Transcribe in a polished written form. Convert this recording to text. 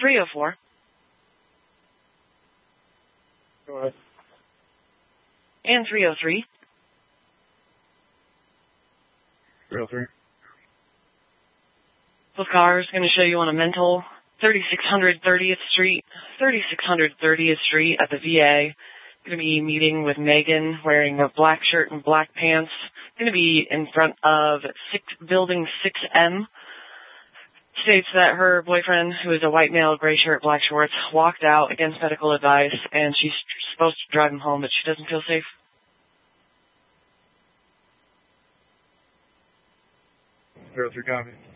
304. Go ahead. And 303. 303. Both cars going to show you on a mental 3600 30th Street, 3600 30th Street at the VA. Going to be meeting with Megan wearing a black shirt and black pants. Going to be in front of building 6M. States that her boyfriend, who is a white male, gray shirt, black shorts, walked out against medical advice, and she's supposed to drive him home, but she doesn't feel safe. 03 copy.